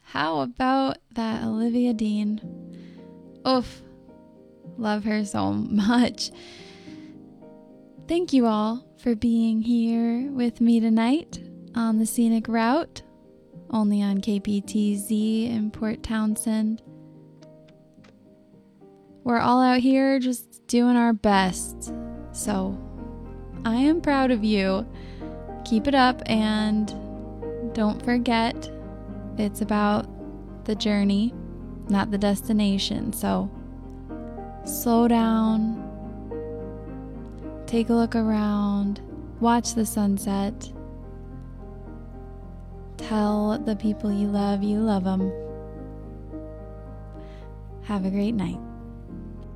How about that Olivia Dean? Oof. Love her so much. Thank you all for being here with me tonight on the Scenic Route, only on KPTZ in Port Townsend. We're all out here just doing our best, so I am proud of you. Keep it up, and don't forget, it's about the journey, not the destination. So slow down, take a look around, watch the sunset, tell the people you love them. Have a great night.